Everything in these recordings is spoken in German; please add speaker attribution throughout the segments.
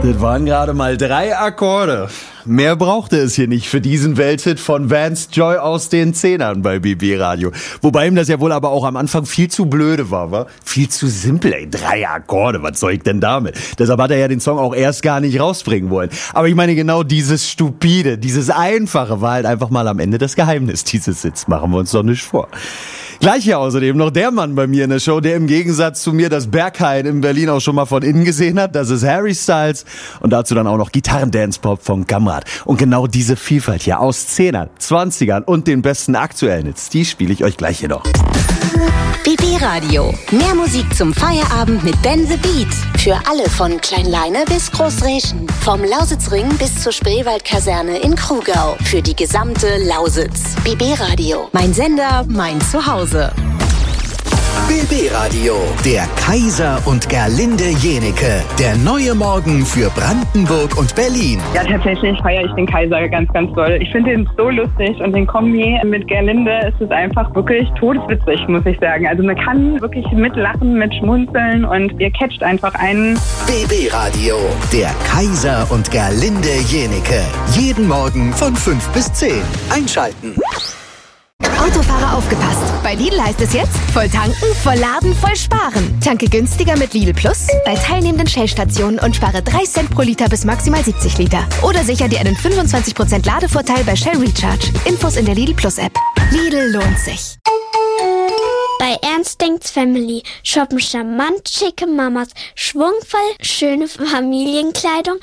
Speaker 1: Das waren gerade mal 3 Akkorde. Mehr brauchte es hier nicht für diesen Welthit von Vance Joy aus den 10ern bei BB Radio. Wobei ihm das ja wohl aber auch am Anfang viel zu blöde war. Viel zu simpel, ey. 3 Akkorde, was soll ich denn damit? Deshalb hat er ja den Song auch erst gar nicht rausbringen wollen. Aber ich meine, genau dieses Stupide, dieses Einfache war halt einfach mal am Ende das Geheimnis dieses Hits. Machen wir uns doch nicht vor. Gleich hier außerdem noch der Mann bei mir in der Show, der im Gegensatz zu mir das Berghain in Berlin auch schon mal von innen gesehen hat. Das ist Harry Styles und dazu dann auch noch Gitarren-Dance-Pop von Kamrat. Und genau diese Vielfalt hier aus 10ern, 20ern und den besten aktuellen Hits, die spiele ich euch gleich hier noch.
Speaker 2: BB Radio. Mehr Musik zum Feierabend mit Ben the Beat. Für alle von Kleinleine bis Großreschen. Vom Lausitzring bis zur Spreewaldkaserne in Krugau. Für die gesamte Lausitz. BB Radio. Mein Sender, mein Zuhause.
Speaker 3: BB Radio. Der Kaiser und Gerlinde Jenike. Der neue Morgen für Brandenburg und Berlin.
Speaker 4: Ja, tatsächlich feiere ich den Kaiser ganz, ganz doll. Ich finde ihn so lustig und den Kombi mit Gerlinde ist es einfach wirklich todeswitzig, muss ich sagen. Also man kann wirklich mitlachen, mit schmunzeln und ihr catcht einfach einen.
Speaker 3: BB Radio. Der Kaiser und Gerlinde Jenike. Jeden Morgen von 5 bis 10. Einschalten.
Speaker 5: Autofahrer aufgepasst. Bei Lidl heißt es jetzt, voll tanken, voll laden, voll sparen. Tanke günstiger mit Lidl Plus bei teilnehmenden Shell-Stationen und spare 3 Cent pro Liter bis maximal 70 Liter. Oder sicher dir einen 25% Ladevorteil bei Shell Recharge. Infos in der Lidl Plus App. Lidl lohnt sich.
Speaker 6: Bei Ernst denkt's Family shoppen charmant schicke Mamas, schwungvoll schöne Familienkleidung,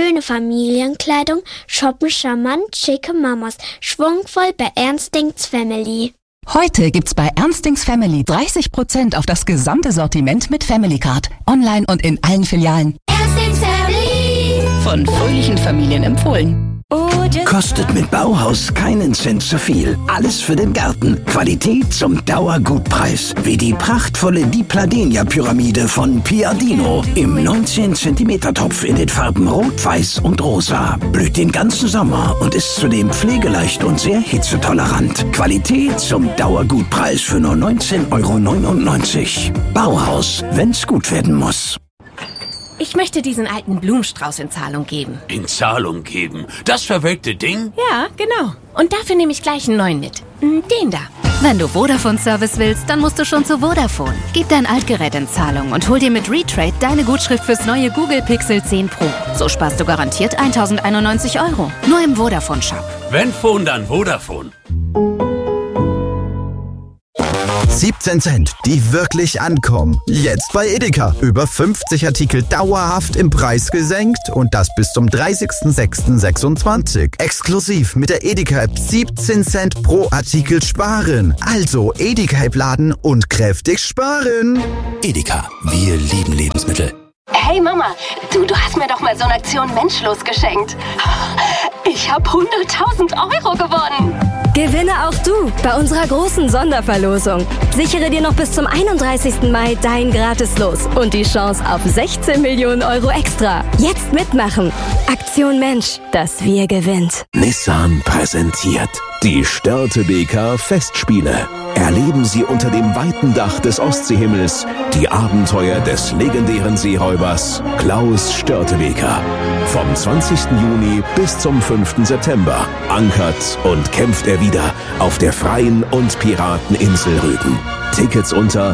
Speaker 6: shoppen charmant schicke Mamas, schwungvoll bei Ernst denkt's Family.
Speaker 7: Heute gibt's bei Ernst denkt's Family 30% auf das gesamte Sortiment mit Family Card. Online und in allen Filialen.
Speaker 6: Ernst denkt's Family.
Speaker 7: Von fröhlichen Familien empfohlen.
Speaker 8: Kostet mit Bauhaus keinen Cent zu viel. Alles für den Garten. Qualität zum Dauergutpreis. Wie die prachtvolle Di Pladenia-Pyramide von Piadino. Im 19 cm Topf in den Farben Rot, Weiß und Rosa. Blüht den ganzen Sommer und ist zudem pflegeleicht und sehr hitzetolerant. Qualität zum Dauergutpreis für nur 19,99 €. Bauhaus, wenn's gut werden muss.
Speaker 9: Ich möchte diesen alten Blumenstrauß in Zahlung geben.
Speaker 10: In Zahlung geben? Das verwelkte Ding?
Speaker 9: Ja, genau. Und dafür nehme ich gleich einen neuen mit. Den da.
Speaker 7: Wenn du Vodafone-Service willst, dann musst du schon zu Vodafone. Gib dein Altgerät in Zahlung und hol dir mit Retrade deine Gutschrift fürs neue Google Pixel 10 Pro. So sparst du garantiert 1.091 €. Nur im Vodafone-Shop.
Speaker 10: Wenn Phone, dann Vodafone.
Speaker 11: 17 Cent, die wirklich ankommen. Jetzt bei Edeka. Über 50 Artikel dauerhaft im Preis gesenkt und das bis zum 30.06.26. Exklusiv mit der Edeka-App 17 Cent pro Artikel sparen. Also Edeka-App laden und kräftig sparen.
Speaker 8: Edeka, wir lieben Lebensmittel.
Speaker 2: Hey Mama, du hast mir doch mal so eine Aktion Menschlos geschenkt. Ich habe 100.000 € gewonnen.
Speaker 12: Gewinne auch du bei unserer großen Sonderverlosung. Sichere dir noch bis zum 31. Mai dein Gratislos und die Chance auf 16 Millionen € extra. Jetzt mitmachen. Aktion Mensch, das Wir gewinnt.
Speaker 8: Nissan präsentiert die Störtebeker Festspiele. Erleben Sie unter dem weiten Dach des Ostseehimmels die Abenteuer des legendären Seeräubers Klaus Störtebeker. Vom 20. Juni bis zum 5. September ankert und kämpft er wieder auf der freien und Pirateninsel Rügen. Tickets unter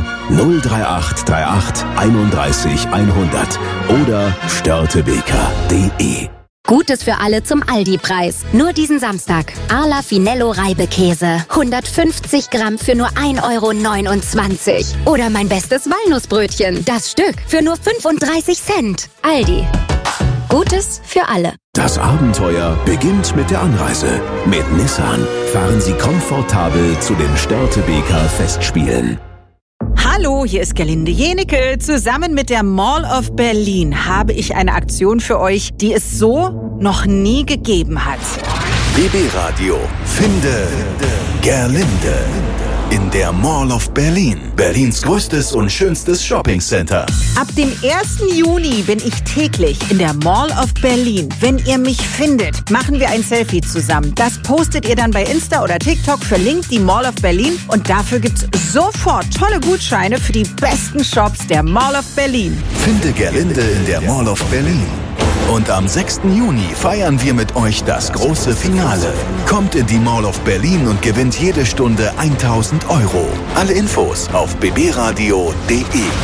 Speaker 8: 03838 31 100 oder störtebeker.de.
Speaker 2: Gutes für alle zum Aldi-Preis. Nur diesen Samstag. Arla Finello Reibekäse. 150 Gramm für nur 1,29 €. Oder mein bestes Walnussbrötchen. Das Stück für nur 35 Cent. Aldi. Gutes für alle.
Speaker 8: Das Abenteuer beginnt mit der Anreise. Mit Nissan fahren Sie komfortabel zu den Störtebeker Festspielen.
Speaker 13: Hallo, hier ist Gerlinde Jenike. Zusammen mit der Mall of Berlin habe ich eine Aktion für euch, die es so noch nie gegeben hat.
Speaker 3: BB Radio. Finde Gerlinde. In der Mall of Berlin. Berlins größtes und schönstes Shoppingcenter.
Speaker 13: Ab dem 1. Juni bin ich täglich in der Mall of Berlin. Wenn ihr mich findet, machen wir ein Selfie zusammen. Das postet ihr dann bei Insta oder TikTok, verlinkt die Mall of Berlin und dafür gibt's sofort tolle Gutscheine für die besten Shops der Mall of Berlin.
Speaker 3: Finde Gerlinde in der Mall of Berlin. Und am 6. Juni feiern wir mit euch das große Finale. Kommt in die Mall of Berlin und gewinnt jede Stunde 1.000 €. Alle Infos auf bbradio.de.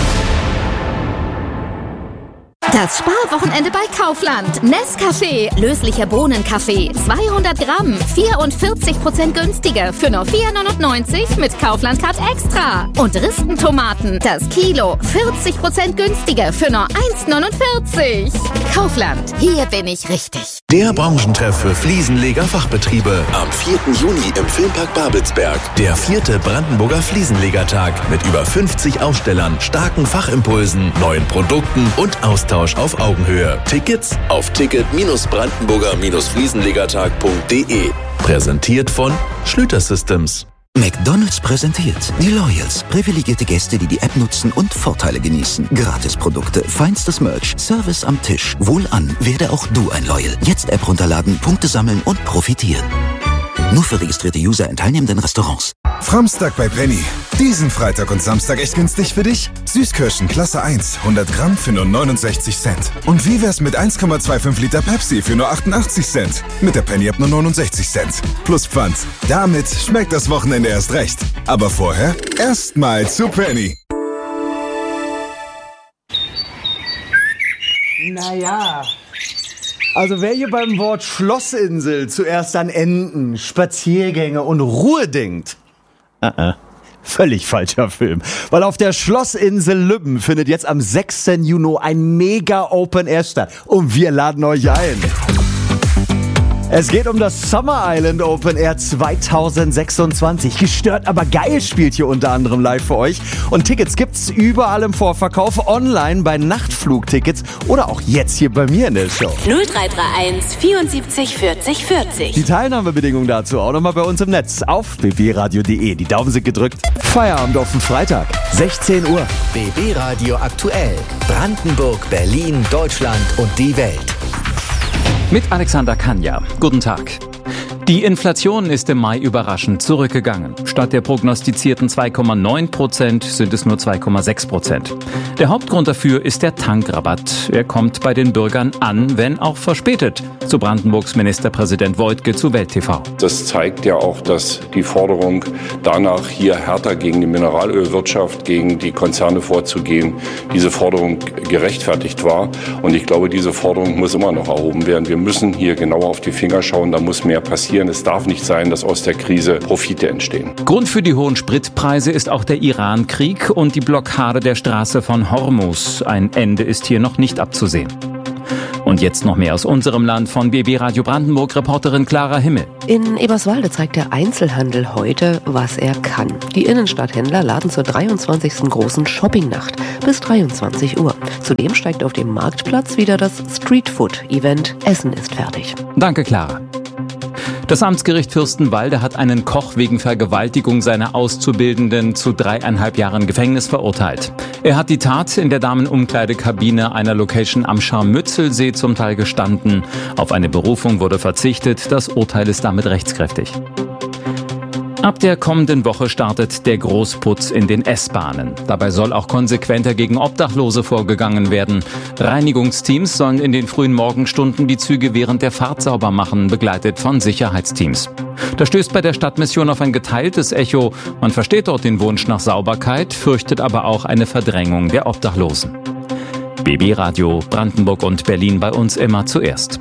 Speaker 7: Das Sparwochenende bei Kaufland. Nescafé, löslicher Bohnenkaffee, 200 Gramm, 44% günstiger für nur 4,99 mit Kaufland Card Extra. Und Ristentomaten, das Kilo, 40% günstiger für nur 1,49. Kaufland, hier bin ich richtig.
Speaker 3: Der Branchentreff für Fliesenleger-Fachbetriebe. Am 4. Juni im Filmpark Babelsberg. Der 4. Brandenburger Fliesenlegertag mit über 50 Ausstellern, starken Fachimpulsen, neuen Produkten und Austausch auf Augenhöhe. Tickets auf ticket-brandenburger-fliesenlegertag.de. Präsentiert von Schlüter Systems.
Speaker 14: McDonald's präsentiert die Loyals. Privilegierte Gäste, die die App nutzen und Vorteile genießen. Gratisprodukte, feinstes Merch, Service am Tisch. Wohlan, werde auch du ein Loyal. Jetzt App runterladen, Punkte sammeln und profitieren. Nur für registrierte User in teilnehmenden Restaurants.
Speaker 15: Framstag bei Penny. Diesen Freitag und Samstag echt günstig für dich? Süßkirschen Klasse 1, 100 Gramm für nur 69 Cent. Und wie wär's mit 1,25 Liter Pepsi für nur 88 Cent? Mit der Penny-App nur 69 Cent. Plus Pfand. Damit schmeckt das Wochenende erst recht. Aber vorher erstmal zu Penny.
Speaker 1: Naja. Also wer hier beim Wort Schlossinsel zuerst an Enten, Spaziergänge und Ruhe denkt, völlig falscher Film. Weil auf der Schlossinsel Lübben findet jetzt am 6. Juni ein mega Open Air statt. Und wir laden euch ein. Es geht um das Summer Island Open Air 2026. Gestört, aber geil spielt hier unter anderem live für euch. Und Tickets gibt's überall im Vorverkauf, online bei Nachtflugtickets oder auch jetzt hier bei mir in der Show.
Speaker 9: 0331 74 40 40.
Speaker 1: Die Teilnahmebedingungen dazu auch nochmal bei uns im Netz auf bbradio.de. Die Daumen sind gedrückt. Feierabend auf den Freitag, 16 Uhr.
Speaker 16: BB Radio aktuell. Brandenburg, Berlin, Deutschland und die Welt.
Speaker 17: Mit Alexander Kanja. Guten Tag. Die Inflation ist im Mai überraschend zurückgegangen. Statt der prognostizierten 2,9% sind es nur 2,6%. Der Hauptgrund dafür ist der Tankrabatt. Er kommt bei den Bürgern an, wenn auch verspätet, so Brandenburgs Ministerpräsident Woidke zu Welt TV.
Speaker 18: Das zeigt ja auch, dass die Forderung danach, hier härter gegen die Mineralölwirtschaft, gegen die Konzerne vorzugehen, diese Forderung gerechtfertigt war. Und ich glaube, diese Forderung muss immer noch erhoben werden. Wir müssen hier genauer auf die Finger schauen, da muss mehr passieren. Es darf nicht sein, dass aus der Krise Profite entstehen.
Speaker 17: Grund für die hohen Spritpreise ist auch der Iran-Krieg und die Blockade der Straße von Hormuz. Ein Ende ist hier noch nicht abzusehen. Und jetzt noch mehr aus unserem Land von BB Radio Brandenburg, Reporterin Clara Himmel.
Speaker 19: In Eberswalde zeigt der Einzelhandel heute, was er kann. Die Innenstadthändler laden zur 23. großen Shoppingnacht bis 23 Uhr. Zudem steigt auf dem Marktplatz wieder das Streetfood-Event Essen ist fertig.
Speaker 17: Danke, Clara. Das Amtsgericht Fürstenwalde hat einen Koch wegen Vergewaltigung seiner Auszubildenden zu 3,5 Jahren Gefängnis verurteilt. Er hat die Tat in der Damenumkleidekabine einer Location am Scharmützelsee zum Teil gestanden. Auf eine Berufung wurde verzichtet. Das Urteil ist damit rechtskräftig. Ab der kommenden Woche startet der Großputz in den S-Bahnen. Dabei soll auch konsequenter gegen Obdachlose vorgegangen werden. Reinigungsteams sollen in den frühen Morgenstunden die Züge während der Fahrt sauber machen, begleitet von Sicherheitsteams. Das stößt bei der Stadtmission auf ein geteiltes Echo. Man versteht dort den Wunsch nach Sauberkeit, fürchtet aber auch eine Verdrängung der Obdachlosen. BB Radio Brandenburg und Berlin bei uns immer zuerst.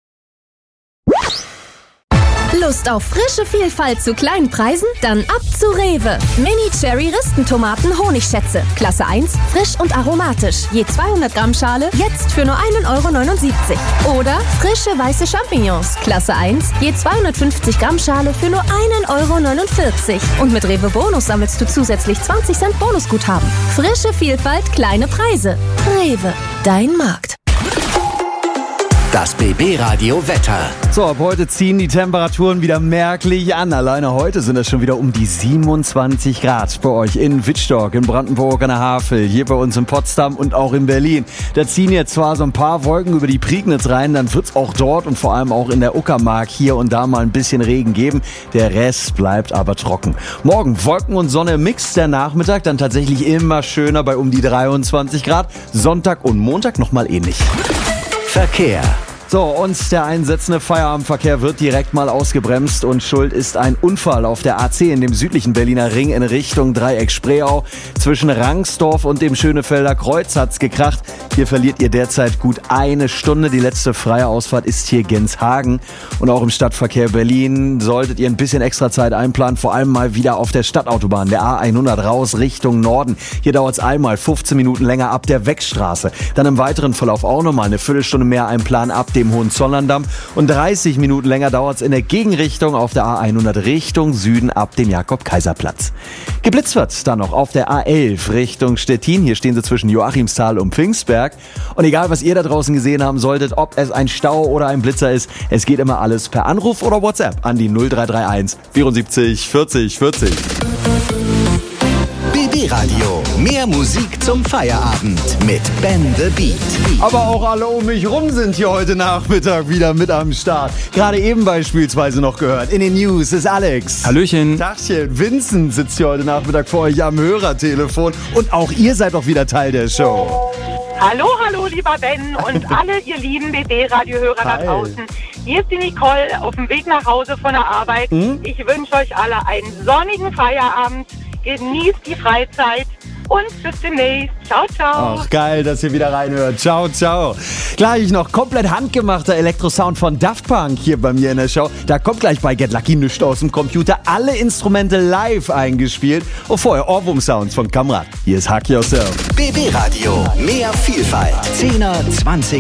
Speaker 12: Lust auf frische Vielfalt zu kleinen Preisen? Dann ab zu Rewe. Mini-Cherry-Ristentomaten Honigschätze. Klasse 1, frisch und aromatisch. Je 200 Gramm Schale, jetzt für nur 1,79 €. Oder frische weiße Champignons. Klasse 1, je 250 Gramm Schale für nur 1,49 €. Und mit Rewe Bonus sammelst du zusätzlich 20 Cent Bonusguthaben. Frische Vielfalt, kleine Preise. Rewe, dein Markt.
Speaker 16: Das BB-Radio Wetter.
Speaker 1: So, ab heute ziehen die Temperaturen wieder merklich an. Alleine heute sind es schon wieder um die 27 Grad bei euch in Wittstock, in Brandenburg an der Havel, hier bei uns in Potsdam und auch in Berlin. Da ziehen jetzt zwar so ein paar Wolken über die Prignitz rein, dann wird es auch dort und vor allem auch in der Uckermark hier und da mal ein bisschen Regen geben. Der Rest bleibt aber trocken. Morgen Wolken und Sonne im Mix, der Nachmittag dann tatsächlich immer schöner bei um die 23 Grad. Sonntag und Montag nochmal ähnlich.
Speaker 3: Verkehr.
Speaker 1: So, und der einsetzende Feierabendverkehr wird direkt mal ausgebremst und schuld ist ein Unfall auf der AC in dem südlichen Berliner Ring in Richtung Dreieck Spreeau. Zwischen Rangsdorf und dem Schönefelder Kreuz hat's gekracht. Hier verliert ihr derzeit gut eine Stunde. Die letzte freie Ausfahrt ist hier Genshagen. Und auch im Stadtverkehr Berlin solltet ihr ein bisschen extra Zeit einplanen. Vor allem mal wieder auf der Stadtautobahn, der A100 raus Richtung Norden. Hier dauert's einmal 15 Minuten länger ab der Weckstraße. Dann im weiteren Verlauf auch nochmal eine Viertelstunde mehr einplanen ab dem Hohenzollerndamm. Und 30 Minuten länger dauert's in der Gegenrichtung auf der A100 Richtung Süden ab dem Jakob-Kaiser-Platz. Geblitzt wird dann noch auf der A11 Richtung Stettin. Hier stehen sie zwischen Joachimsthal und Pfingstberg. Und egal, was ihr da draußen gesehen haben solltet, ob es ein Stau oder ein Blitzer ist, es geht immer alles per Anruf oder WhatsApp an die 0331 74 40 40.
Speaker 3: BB Radio. Mehr Musik zum Feierabend mit Ben the Beat.
Speaker 1: Aber auch alle um mich rum sind hier heute Nachmittag wieder mit am Start. Gerade eben beispielsweise noch gehört. In den News ist Alex.
Speaker 17: Hallöchen.
Speaker 1: Tachchen. Vincent sitzt hier heute Nachmittag vor euch am Hörertelefon. Und auch ihr seid doch wieder Teil der Show.
Speaker 20: Hallo, hallo, lieber Ben und alle ihr lieben BB-Radio-Hörer da draußen. Hier ist die Nicole auf dem Weg nach Hause von der Arbeit. Ich wünsche euch alle einen sonnigen Feierabend. Genießt die Freizeit und bis demnächst. Ciao, ciao.
Speaker 1: Ach, geil, dass ihr wieder reinhört. Ciao, ciao. Gleich noch komplett handgemachter Elektrosound von Daft Punk hier bei mir in der Show. Da kommt gleich bei Get Lucky nichts aus dem Computer. Alle Instrumente live eingespielt. Und vorher Ohrwurm-Sounds von Kamrat. Hier ist Hack Yourself.
Speaker 3: BB Radio. Mehr Vielfalt. 10er, 20er.